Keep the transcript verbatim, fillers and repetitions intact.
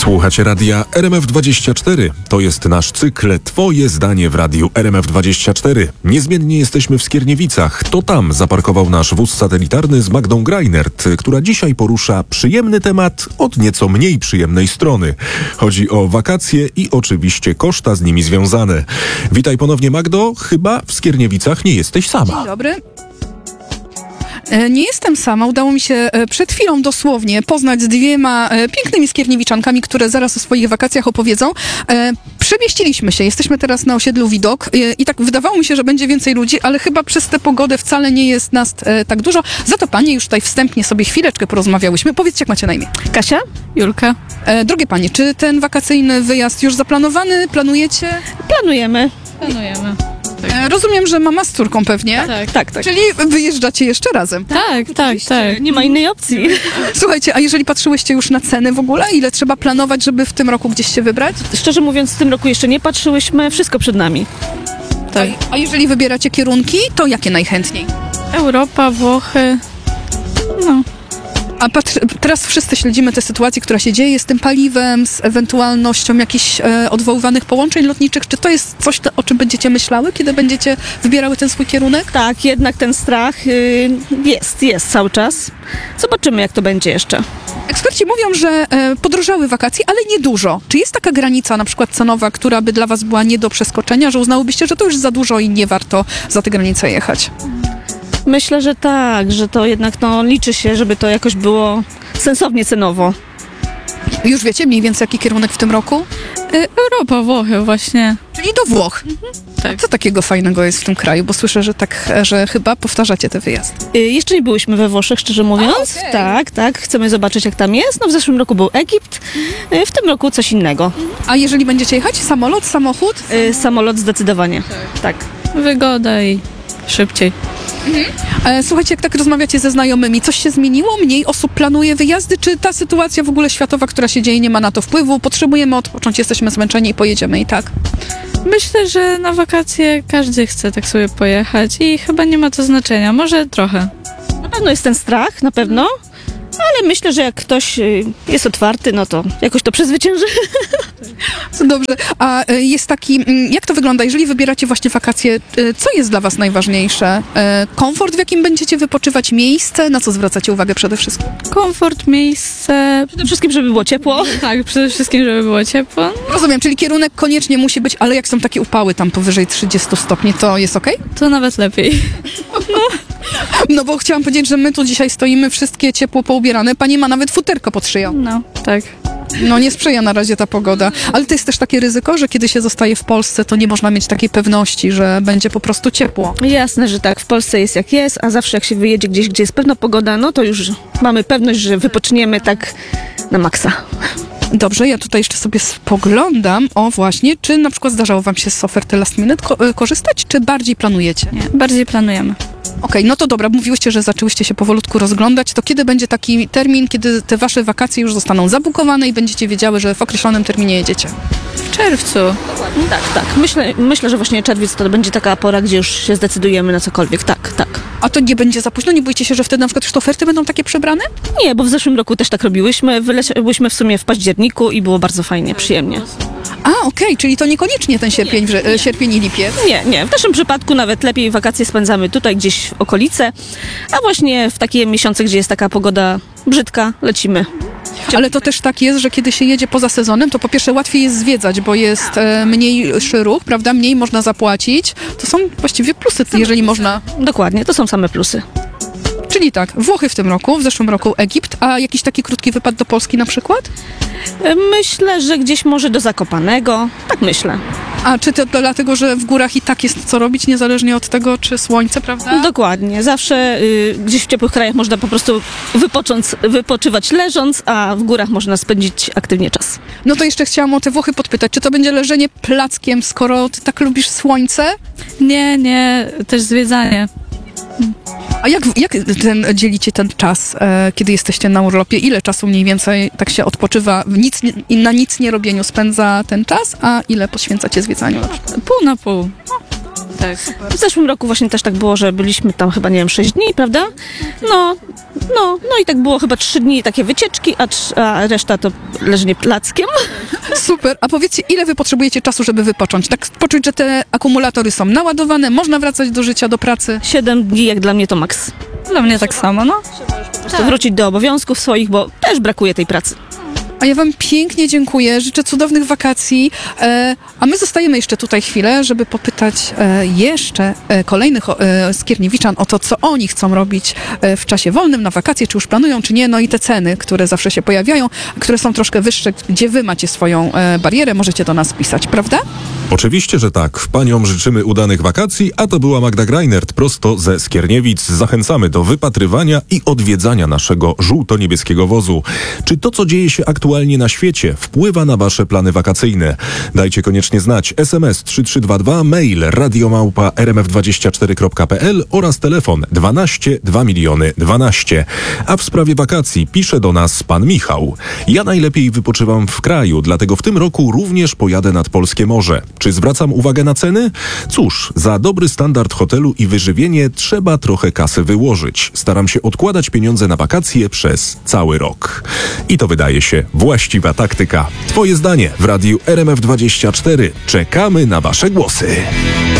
Słuchacie radia R M F dwadzieścia cztery. To jest nasz cykl Twoje zdanie w radiu R M F dwadzieścia cztery. Niezmiennie jesteśmy w Skierniewicach. To tam zaparkował nasz wóz satelitarny z Magdą Greinert, która dzisiaj porusza przyjemny temat od nieco mniej przyjemnej strony. Chodzi o wakacje i oczywiście koszta z nimi związane. Witaj ponownie, Magdo. Chyba w Skierniewicach nie jesteś sama. Dzień dobry. Nie jestem sama. Udało mi się przed chwilą dosłownie poznać z dwiema pięknymi skierniewiczanami, które zaraz o swoich wakacjach opowiedzą. Przemieściliśmy się. Jesteśmy teraz na osiedlu Widok i tak wydawało mi się, że będzie więcej ludzi, ale chyba przez tę pogodę wcale nie jest nas tak dużo. Za to panie już tutaj wstępnie sobie chwileczkę porozmawiałyśmy. Powiedzcie, jak macie na imię? Kasia? Julka? Drogie panie, czy ten wakacyjny wyjazd już zaplanowany? Planujecie? Planujemy. Planujemy. Tak. Rozumiem, że mama z córką pewnie. Tak, Tak, tak. Czyli wyjeżdżacie jeszcze razem. tak, tak, tak. Nie ma innej opcji. Słuchajcie, a jeżeli patrzyłyście już na ceny w ogóle, ile trzeba planować, żeby w tym roku gdzieś się wybrać? Szczerze mówiąc, w tym roku jeszcze nie patrzyłyśmy, wszystko przed nami. tak. A jeżeli wybieracie kierunki, to jakie najchętniej? Europa, Włochy. No. A patr- teraz wszyscy śledzimy tę sytuację, która się dzieje z tym paliwem, z ewentualnością jakichś e, odwoływanych połączeń lotniczych. Czy to jest coś, to, o czym będziecie myślały, kiedy będziecie wybierały ten swój kierunek? Tak, jednak ten strach y, jest, jest cały czas. Zobaczymy, jak to będzie jeszcze. Eksperci mówią, że e, podrożały wakacje, ale nie dużo. Czy jest taka granica na przykład cenowa, która by dla was była nie do przeskoczenia, że uznałybyście, że to już za dużo i nie warto za tę granicę jechać? Myślę, że tak, że to jednak no, liczy się, żeby to jakoś było sensownie cenowo. Już wiecie mniej więcej jaki kierunek w tym roku? Y, Europa, Włochy właśnie. Czyli do Włoch. Tak. Co takiego fajnego jest w tym kraju? Bo słyszę, że tak, że chyba powtarzacie te wyjazdy. Y, jeszcze nie byłyśmy we Włoszech, szczerze mówiąc. A, okej. Tak, tak, chcemy zobaczyć, jak tam jest. No w zeszłym roku był Egipt, y, w tym roku coś innego. A jeżeli będziecie jechać? Samolot, samochód? Y, samolot zdecydowanie. Tak. Wygoda i szybciej. E, słuchajcie, jak tak rozmawiacie ze znajomymi, coś się zmieniło? Mniej osób planuje wyjazdy? Czy ta sytuacja w ogóle światowa, która się dzieje, nie ma na to wpływu? Potrzebujemy odpocząć, jesteśmy zmęczeni i pojedziemy i tak. Myślę, że na wakacje każdy chce tak sobie pojechać i chyba nie ma to znaczenia. Może trochę. Na pewno jest ten strach, na pewno, ale myślę, że jak ktoś y, jest otwarty, no to jakoś to przezwycięży. Dobrze. A e, jest taki, mm, jak to wygląda, jeżeli wybieracie właśnie wakacje, e, co jest dla was najważniejsze? E, komfort, w jakim będziecie wypoczywać, miejsce? Na co zwracacie uwagę przede wszystkim? Komfort, miejsce. Przede wszystkim, żeby było ciepło. Tak, przede wszystkim, żeby było ciepło. Rozumiem, czyli kierunek koniecznie musi być, ale jak są takie upały tam powyżej trzydziestu stopni, to jest okej? To nawet lepiej. No bo chciałam powiedzieć, że my tu dzisiaj stoimy wszystkie ciepło poubierane. Pani ma nawet futerko pod szyją. No, tak. No nie sprzyja na razie ta pogoda. Ale to jest też takie ryzyko, że kiedy się zostaje w Polsce, to nie można mieć takiej pewności, że będzie po prostu ciepło. Jasne, że tak, w Polsce jest jak jest, a zawsze jak się wyjedzie gdzieś, gdzie jest pewna pogoda, no to już mamy pewność, że wypoczniemy tak na maksa. Dobrze, ja tutaj jeszcze sobie spoglądam. O właśnie, czy na przykład zdarzało wam się z oferty last minute ko- y, korzystać, czy bardziej planujecie? Nie, bardziej planujemy. Okej, no to dobra, mówiłyście, że zaczęłyście się powolutku rozglądać. To kiedy będzie taki termin, kiedy te wasze wakacje już zostaną zabukowane i będziecie wiedziały, że w określonym terminie jedziecie? W czerwcu. Tak, tak. Myślę, myślę, że właśnie czerwiec to będzie taka pora, gdzie już się zdecydujemy na cokolwiek. Tak, tak. A to nie będzie za późno? Nie boicie się, że wtedy na przykład już te oferty będą takie przebrane? Nie, bo w zeszłym roku też tak robiłyśmy. Wyleciałyśmy w sumie w październiku i było bardzo fajnie, przyjemnie. A, okej, czyli to niekoniecznie ten sierpień, wrze- e, sierpień i lipiec. Nie, nie. W naszym przypadku nawet lepiej wakacje spędzamy tutaj, gdzieś w okolice, a właśnie w takie miesiące, gdzie jest taka pogoda brzydka, lecimy. Ale to też tak jest, że kiedy się jedzie poza sezonem, to po pierwsze łatwiej jest zwiedzać, bo jest e, mniejszy ruch, prawda? Mniej można zapłacić. To są właściwie plusy, jeżeli można. Dokładnie, to są same plusy. Czyli tak, Włochy w tym roku, w zeszłym roku Egipt, a jakiś taki krótki wypad do Polski na przykład? Myślę, że gdzieś może do Zakopanego. Tak myślę. A czy to dlatego, że w górach i tak jest co robić, niezależnie od tego, czy słońce, prawda? Dokładnie. Zawsze y, gdzieś w ciepłych krajach można po prostu wypocząc, wypoczywać leżąc, a w górach można spędzić aktywnie czas. No to jeszcze chciałam o te Włochy podpytać. Czy to będzie leżenie plackiem, skoro ty tak lubisz słońce? Nie, nie, też zwiedzanie. A jak, jak ten, dzielicie ten czas, e, kiedy jesteście na urlopie? Ile czasu mniej więcej tak się odpoczywa, w nic, nie- na nic nie robieniu spędza ten czas, a ile poświęcacie zwiedzaniu? Na przykład? Pół na pół. Tak. W zeszłym roku właśnie też tak było, że byliśmy tam chyba, nie wiem, sześć dni, prawda? No, no, no i tak było chyba trzy dni takie wycieczki, a, trz- a reszta to leżenie plackiem. Super. A powiedzcie, ile wy potrzebujecie czasu, żeby wypocząć? Tak poczuć, że te akumulatory są naładowane, można wracać do życia, do pracy? Siedem dni jak dla mnie to maks. Dla mnie tak samo, no. Po prostu wrócić do obowiązków swoich, bo też brakuje tej pracy. A ja wam pięknie dziękuję, życzę cudownych wakacji, e, a my zostajemy jeszcze tutaj chwilę, żeby popytać e, jeszcze e, kolejnych e, skierniewiczan o to, co oni chcą robić e, w czasie wolnym, na wakacje, czy już planują, czy nie, no i te ceny, które zawsze się pojawiają, które są troszkę wyższe, gdzie wy macie swoją e, barierę, możecie do nas pisać, prawda? Oczywiście, że tak. Paniom życzymy udanych wakacji, a to była Magda Greinert prosto ze Skierniewic. Zachęcamy do wypatrywania i odwiedzania naszego żółto-niebieskiego wozu. Czy to, co dzieje się aktualnie na świecie, wpływa na wasze plany wakacyjne? Dajcie koniecznie znać. S M S trzy trzy dwa dwa, mail radiomałpa r m f dwadzieścia cztery kropka p l oraz telefon dwanaście dwa miliony dwanaście. A w sprawie wakacji pisze do nas pan Michał. Ja najlepiej wypoczywam w kraju, dlatego w tym roku również pojadę nad polskie morze. Czy zwracam uwagę na ceny? Cóż, za dobry standard hotelu i wyżywienie trzeba trochę kasy wyłożyć. Staram się odkładać pieniądze na wakacje przez cały rok. I to wydaje się właściwa taktyka. Twoje zdanie w radiu R M F dwadzieścia cztery. Czekamy na wasze głosy.